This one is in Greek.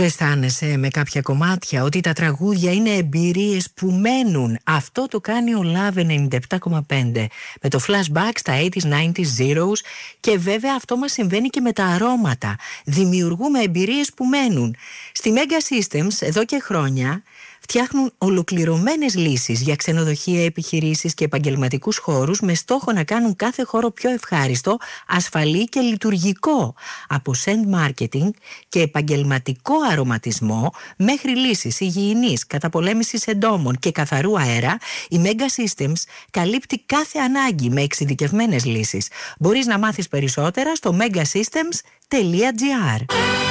Το αισθάνεσαι με κάποια κομμάτια ότι τα τραγούδια είναι εμπειρίες που μένουν? Αυτό το κάνει ο Love 97,5 με το flashback στα 80s, 90s, zeros, και βέβαια αυτό μας συμβαίνει και με τα αρώματα. Δημιουργούμε εμπειρίες που μένουν. Στη Mega Systems εδώ και χρόνια φτιάχνουν ολοκληρωμένες λύσεις για ξενοδοχεία, επιχειρήσεις και επαγγελματικούς χώρους με στόχο να κάνουν κάθε χώρο πιο ευχάριστο, ασφαλή και λειτουργικό. Από scent marketing και επαγγελματικό αρωματισμό μέχρι λύσεις υγιεινής, καταπολέμησης εντόμων και καθαρού αέρα, η Mega Systems καλύπτει κάθε ανάγκη με εξειδικευμένες λύσεις. Μπορείς να μάθεις περισσότερα στο megasystems.gr.